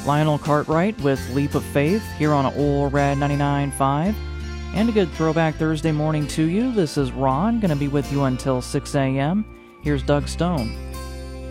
Lionel Cartwright with Leap of Faith here on Ole Red 99.5. And a good Throwback Thursday morning to you. This is Ron, going to be with you until 6 a.m. Here's Doug Stone.